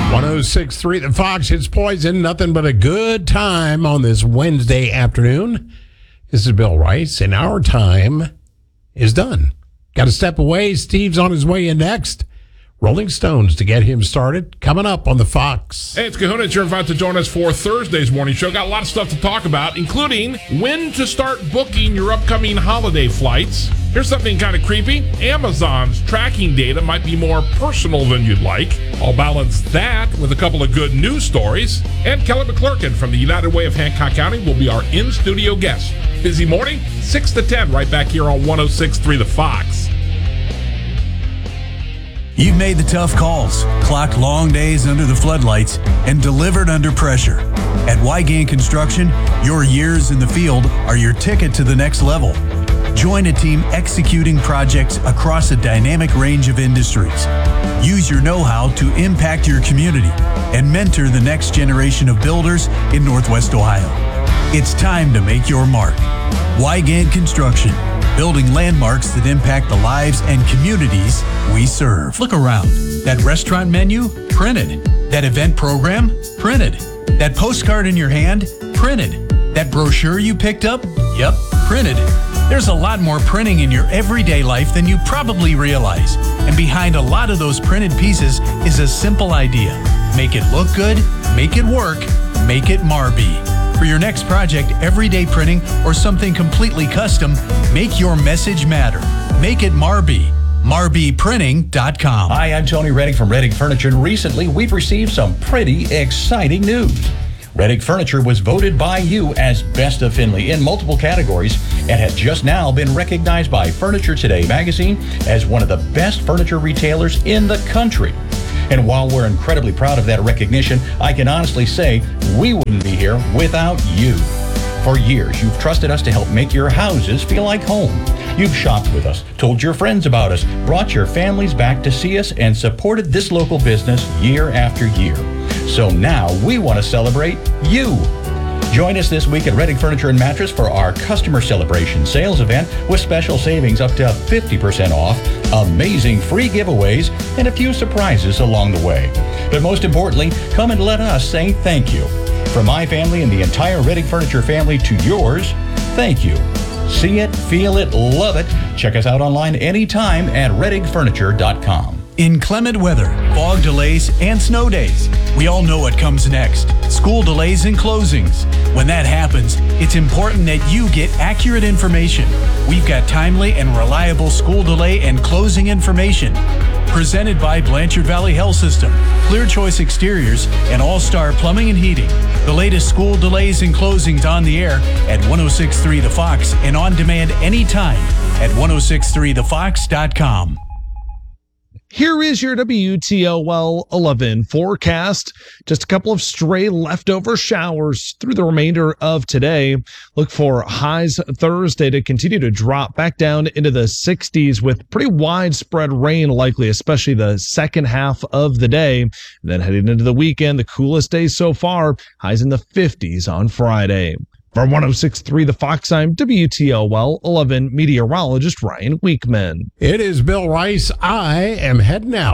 106.3 The Fox. It's Poison. Nothing but a good time on this Wednesday afternoon. This is Bill Rice, and our time is done. Got to step away. Steve's on his way in next. Rolling Stones to get him started. Coming up on The Fox. Hey, it's Kahuna. You're invited to join us for Thursday's morning show. Got a lot of stuff to talk about, including when to start booking your upcoming holiday flights. Here's something kind of creepy. Amazon's tracking data might be more personal than you'd like. I'll balance that with a couple of good news stories. And Kelly McClurkin from the United Way of Hancock County will be our in-studio guest. Busy morning, 6 to 10, right back here on 106.3 The Fox. You've made the tough calls, clocked long days under the floodlights, and delivered under pressure. At Wygant Construction, your years in the field are your ticket to the next level. Join a team executing projects across a dynamic range of industries. Use your know-how to impact your community and mentor the next generation of builders in Northwest Ohio. It's time to make your mark. Wygant Construction, building landmarks that impact the lives and communities we serve. Look around. That restaurant menu? Printed. That event program? Printed. That postcard in your hand? Printed. That brochure you picked up? Yep, printed. There's a lot more printing in your everyday life than you probably realize. And behind a lot of those printed pieces is a simple idea. Make it look good, make it work, make it Marby. For your next project, everyday printing, or something completely custom, make your message matter. Make it Marby. MarbyPrinting.com. Hi, I'm Tony Reddick from Reddick Furniture, and recently we've received some pretty exciting news. Reddick Furniture was voted by you as Best of Findlay in multiple categories and has just now been recognized by Furniture Today magazine as one of the best furniture retailers in the country. And while we're incredibly proud of that recognition, I can honestly say we wouldn't be here without you. For years, you've trusted us to help make your houses feel like home. You've shopped with us, told your friends about us, brought your families back to see us, and supported this local business year after year. So now we want to celebrate you. Join us this week at Reddick Furniture and Mattress for our Customer Celebration Sales event with special savings up to 50% off, amazing free giveaways, and a few surprises along the way. But most importantly, come and let us say thank you. From my family and the entire Reddick Furniture family to yours, thank you. See it, feel it, love it. Check us out online anytime at reddickfurniture.com. Inclement weather, fog delays, and snow days. We all know what comes next. School delays and closings. When that happens, it's important that you get accurate information. We've got timely and reliable school delay and closing information. Presented by Blanchard Valley Health System, Clear Choice Exteriors, and All-Star Plumbing and Heating. The latest school delays and closings on the air at 106.3 The Fox and on demand anytime at 106.3thefox.com. Here is your WTOL 11 forecast. Just a couple of stray leftover showers through the remainder of today. Look for highs Thursday to continue to drop back down into the 60s with pretty widespread rain likely, especially the second half of the day. And then heading into the weekend, the coolest day so far, highs in the 50s on Friday. For 106.3 The Fox, I'm WTOL 11 meteorologist Ryan Weekman. It is Bill Rice. I am heading out.